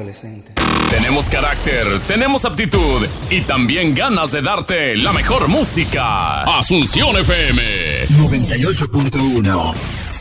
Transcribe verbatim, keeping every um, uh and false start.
adolescente. Tenemos carácter, tenemos aptitud y también ganas de darte la mejor música. Asunción F M noventa y ocho punto uno.